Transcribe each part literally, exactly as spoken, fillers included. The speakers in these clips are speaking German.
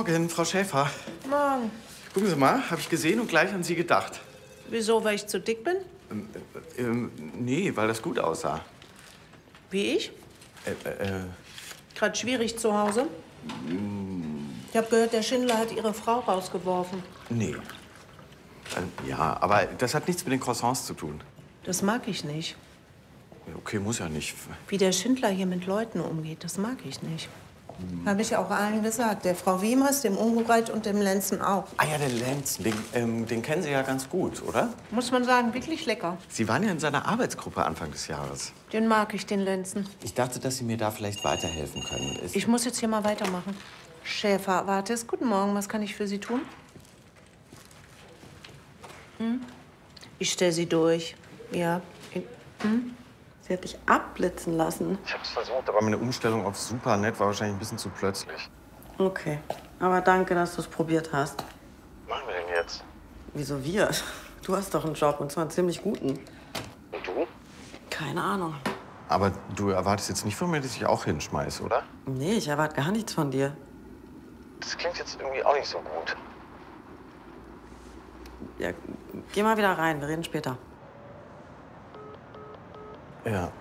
Morgen, Frau Schäfer. Morgen. Gucken Sie mal, habe ich gesehen und gleich an Sie gedacht. Wieso, weil ich zu dick bin? Ähm, äh, ähm, nee, weil das gut aussah. Wie ich? Äh, äh, Gerade schwierig zu Hause? Ich habe gehört, der Schindler hat Ihre Frau rausgeworfen. nee. Äh, ja, aber das hat nichts mit den Croissants zu tun. Das mag ich nicht. Okay, muss ja nicht. Wie der Schindler hier mit Leuten umgeht, das mag ich nicht. Habe ich auch allen gesagt. Der Frau Wiemers, dem Ungereit und dem Lenzen auch. Ah ja, den Lenzen, den, ähm, den kennen Sie ja ganz gut, oder? Muss man sagen, wirklich lecker. Sie waren ja in seiner Arbeitsgruppe Anfang des Jahres. Den mag ich, den Lenzen. Ich dachte, dass Sie mir da vielleicht weiterhelfen können. Ist Ich muss jetzt hier mal weitermachen. Schäfer, Wartes, guten Morgen. Was kann ich für Sie tun? Hm? Ich stelle Sie durch. Ja. In, hm? Sie hat dich abblitzen lassen. Ich hab's versucht, aber meine Umstellung auf Supernet war wahrscheinlich ein bisschen zu plötzlich. Okay, aber danke, dass du es probiert hast. Was machen wir denn jetzt? Wieso wir? Du hast doch einen Job, und zwar einen ziemlich guten. Und du? Keine Ahnung. Aber du erwartest jetzt nicht von mir, dass ich auch hinschmeiß, oder? Nee, ich erwarte gar nichts von dir. Das klingt jetzt irgendwie auch nicht so gut. Ja, geh mal wieder rein, wir reden später. Ja.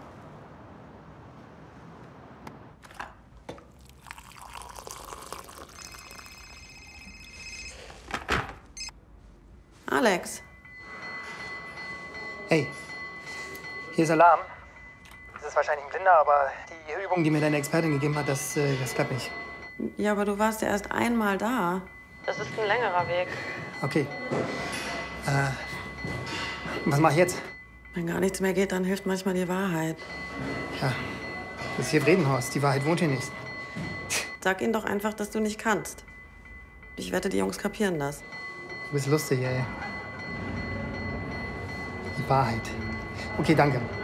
Alex. Hey, hier ist Alarm. Das ist wahrscheinlich ein Blinder, aber die Übung, die mir deine Expertin gegeben hat, das, äh, das klappt nicht. Ja, aber du warst ja erst einmal da. Das ist ein längerer Weg. Okay. Äh, was mache ich jetzt? Wenn gar nichts mehr geht, dann hilft manchmal die Wahrheit. Ja, das ist hier Bredenhorst. Die Wahrheit wohnt hier nicht. Sag ihnen doch einfach, dass du nicht kannst. Ich wette, die Jungs kapieren das. Du bist lustig, ey. Die Wahrheit. Okay, danke.